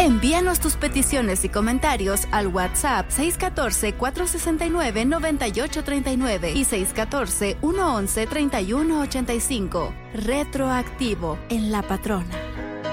Envíanos tus peticiones y comentarios al WhatsApp 614-469-9839 y 614-111-3185. Retroactivo en La Patrona.